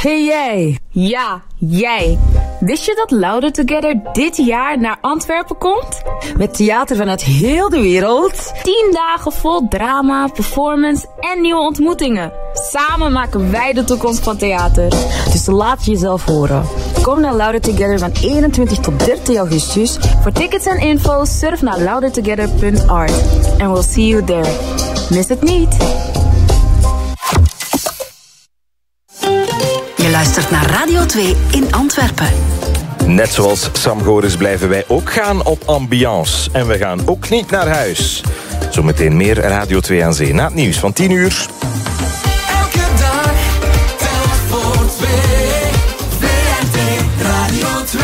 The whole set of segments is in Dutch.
Hey jij! Ja, jij! Wist je dat Louder Together dit jaar naar Antwerpen komt? Met theater vanuit heel de wereld. 10 dagen vol drama, performance en nieuwe ontmoetingen. Samen maken wij de toekomst van theater. Dus laat jezelf horen. Kom naar Louder Together van 21 tot 30 augustus. Voor tickets en info surf naar loudertogether.art. And we'll see you there. Mis het niet! Je luistert naar Radio 2 in Antwerpen. Net zoals Sam Goris blijven wij ook gaan op ambiance. En we gaan ook niet naar huis. Zometeen meer Radio 2 aan Zee. Na het nieuws van 10 uur. Elke dag, telk voor 2. VRT Radio 2.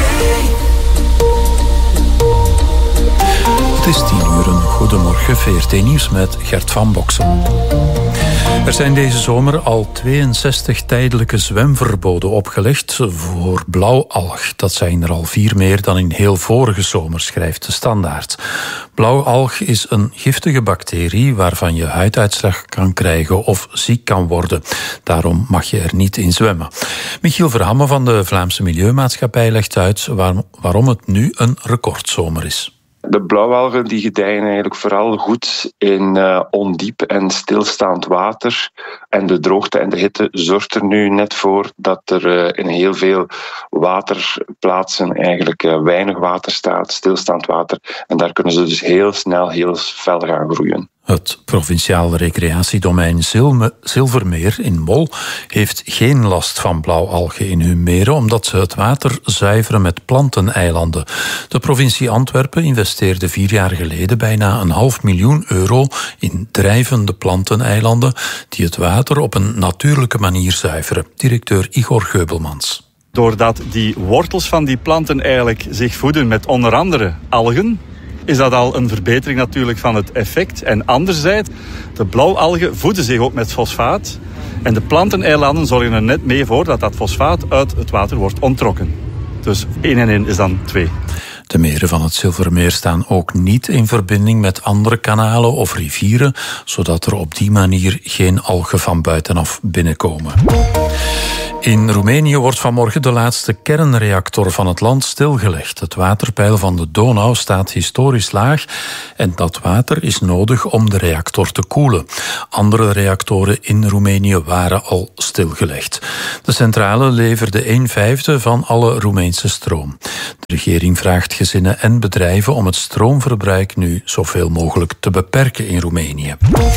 Het is 10 uur. Goedemorgen, VRT Nieuws met Gert van Boksen. Er zijn deze zomer al 62 tijdelijke zwemverboden opgelegd voor blauwalg. Dat zijn er al 4 meer dan in heel vorige zomer, schrijft de Standaard. Blauwalg is een giftige bacterie waarvan je huiduitslag kan krijgen of ziek kan worden. Daarom mag je er niet in zwemmen. Michiel Verhamme van de Vlaamse Milieumaatschappij legt uit waarom het nu een recordzomer is. De blauwalgen die gedijen eigenlijk vooral goed in ondiep en stilstaand water. En de droogte en de hitte zorgt er nu net voor dat er in heel veel waterplaatsen eigenlijk weinig water staat, stilstaand water. En daar kunnen ze dus heel snel, heel fel gaan groeien. Het provinciaal recreatiedomein Zilvermeer in Mol heeft geen last van blauwalgen in hun meren, omdat ze het water zuiveren met planteneilanden. De provincie Antwerpen investeerde 4 jaar geleden bijna €500.000 in drijvende planteneilanden die het water op een natuurlijke manier zuiveren. Directeur Igor Geubelmans. Doordat die wortels van die planten eigenlijk zich voeden met onder andere algen, is dat al een verbetering natuurlijk van het effect. En anderzijds, de blauwalgen voeden zich ook met fosfaat. En de planteneilanden zorgen er net mee voor dat dat fosfaat uit het water wordt onttrokken. Dus 1 en 1 is dan 2. De meren van het Zilvermeer staan ook niet in verbinding met andere kanalen of rivieren, zodat er op die manier geen algen van buitenaf binnenkomen. In Roemenië wordt vanmorgen de laatste kernreactor van het land stilgelegd. Het waterpeil van de Donau staat historisch laag en dat water is nodig om de reactor te koelen. Andere reactoren in Roemenië waren al stilgelegd. De centrale leverde 1/5 van alle Roemeense stroom. De regering vraagt gezinnen en bedrijven om het stroomverbruik nu zoveel mogelijk te beperken in Roemenië.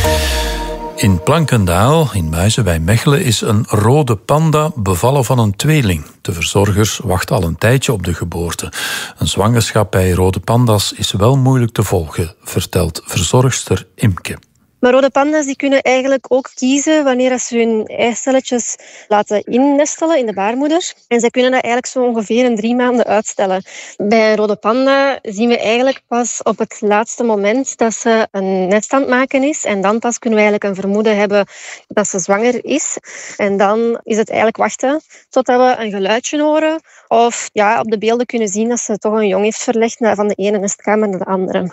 In Plankendaal, in Muizen bij Mechelen, is een rode panda bevallen van een tweeling. De verzorgers wachten al een tijdje op de geboorte. Een zwangerschap bij rode panda's is wel moeilijk te volgen, vertelt verzorgster Imke. Maar rode panda's die kunnen eigenlijk ook kiezen wanneer ze hun eicelletjes laten innestelen in de baarmoeder. En zij kunnen dat eigenlijk zo ongeveer in 3 maanden uitstellen. Bij een rode panda zien we eigenlijk pas op het laatste moment dat ze een nest aan het maken is. En dan pas kunnen we eigenlijk een vermoeden hebben dat ze zwanger is. En dan is het eigenlijk wachten totdat we een geluidje horen. Of op de beelden kunnen zien dat ze toch een jong heeft verlegd van de ene nestkamer naar de andere.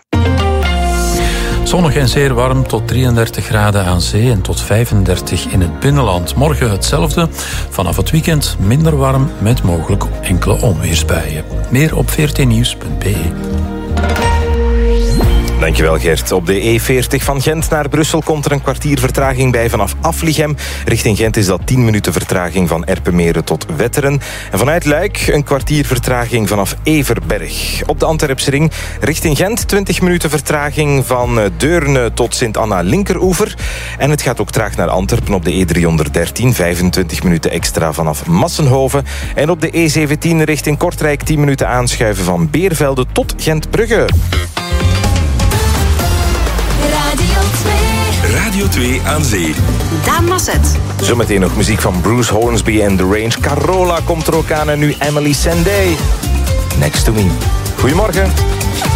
Zonnig en zeer warm, tot 33 graden aan zee en tot 35 in het binnenland. Morgen hetzelfde. Vanaf het weekend minder warm met mogelijk enkele onweersbuien. Meer op vrtnieuws.be. Dankjewel Gert. Op de E40 van Gent naar Brussel komt er een kwartier vertraging bij vanaf Aflichem. Richting Gent is dat 10 minuten vertraging van Erpenmeren tot Wetteren. En vanuit Luik een kwartier vertraging vanaf Everberg. Op de Antwerpsring richting Gent 20 minuten vertraging van Deurne tot Sint-Anna linkeroever. En het gaat ook traag naar Antwerpen op de E313. 25 minuten extra vanaf Massenhoven. En op de E17 richting Kortrijk 10 minuten aanschuiven van Beervelde tot Gentbrugge. Radio 2 aan Zee. Daan Masset. Zometeen nog muziek van Bruce Hornsby en The Range. Carola komt er ook aan en nu Emily Sandé. Next to Me. Goedemorgen.